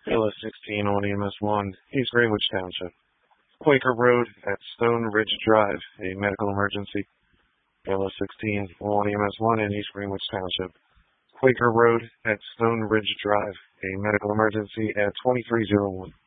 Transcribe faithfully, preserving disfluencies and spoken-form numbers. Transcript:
L S sixteen on E M S one, East Greenwich Township. Quaker Road at Stone Ridge Drive, a medical emergency. L S sixteen on E M S one in East Greenwich Township. Quaker Road at Stone Ridge Drive, a medical emergency at twenty-three oh one.